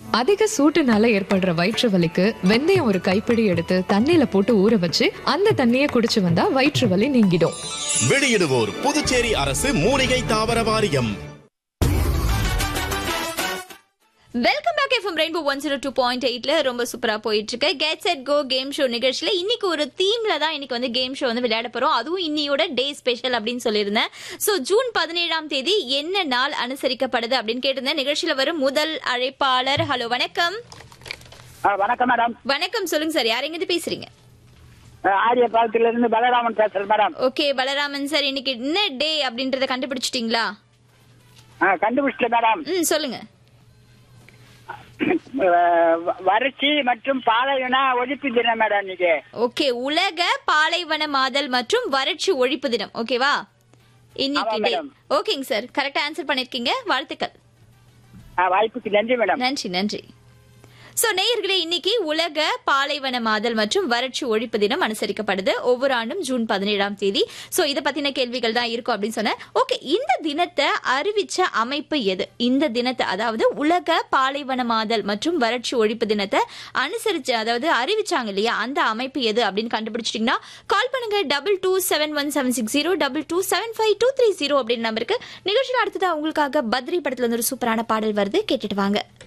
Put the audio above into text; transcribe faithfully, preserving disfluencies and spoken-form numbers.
அதிக சூட்டுனால ஏற்படுற வயிற்று வலிக்கு வெந்தயம் ஒரு கைப்பிடி எடுத்து தண்ணியில போட்டு ஊற வச்சு அந்த தண்ணியை குடிச்சு வந்தா வயிற்று வலி நீங்கிடும். வெளியிடுவோர் புதுச்சேரி அரசு மூலிகை தாவர வாரியம். Welcome back FM rainbow one zero two point எயிட்ல ரொம்ப சூப்பரா போயிட்டு இருக்கு get set go game show நிகழ்ச்சியில இன்னைக்கு ஒரு தீம்ல தான் இன்னைக்கு வந்து கேம் ஷோ வந்து விளையாட போறோம். அதுவும் இன்னையோட டே ஸ்பெஷல் அப்படின்னு சொல்லியிருந்தேன். சோ ஜூன் பதினேழாம் தேதி என்ன நாள் அனுசரிக்கப்படுது அப்படின்னு கேட்டிருந்தேன். நிகழ்ச்சியில வரும் முதல் அழைப்பாளர். ஹலோ, வணக்கம். வணக்கம் மேடம். வணக்கம், சொல்லுங்க சார், யார் எங்கிருந்து பேசுறீங்க? ஆரியபாளத்துல இருந்து பலராமன் பேசுறேன் மேடம். ஓகே பலராமன் சார், இன்னைக்கு என்ன டே அப்படின்றத கண்டுபிடிச்சிட்டீங்களா? கண்டுபிடிச்சிட்டேன் மேடம். ம், சொல்லுங்க. வறட்சி மற்றும் பாலைவன ஒழிப்பு தினம் மேடம் இன்னைக்கு. ஓகே, உலக பாலைவனமாதல் மற்றும் வறட்சி ஒழிப்பு தினம். ஓகேவா இன்னைக்கு? ஓகேங்க சார், கரெக்டா ஆன்சர் பண்ணிருக்கீங்க, வாழ்த்துக்கள். வாய்ப்புக்கு நன்றி மேடம். நன்றி நன்றி. சோ நேயர்களே, இன்னைக்கு உலக பாலைவனமாதல் மற்றும் வறட்சி ஒழிப்பு தினம் அனுசரிக்கப்படுது ஒவ்வொரு ஆண்டும் ஜூன் பதினேழாம் தேதி. சோ இத பத்தின கேள்விகள் தான் இருக்கும் அப்படின்னு சொன்னேன். ஓகே, இந்த தினத்தை அறிவிச்ச அமைப்பு எது? இந்த தினத்தை, அதாவது உலக பாலைவனமாதல் மற்றும் வறட்சி ஒழிப்பு தினத்தை அனுசரிச்சு, அதாவது அறிவிச்சாங்க இல்லையா, அந்த அமைப்பு எது அப்படின்னு கண்டுபிடிச்சிட்டீங்கன்னா கால் பண்ணுங்க double two seven one seven six zero double two seven five two three zero அப்படின்னு நம்பருக்கு. நிகழ்ச்சியில் அடுத்ததா உங்களுக்காக பத்ரி படத்துல இருந்து ஒரு சூப்பரான பாடல் வருது, கேட்டுட்டு வாங்க.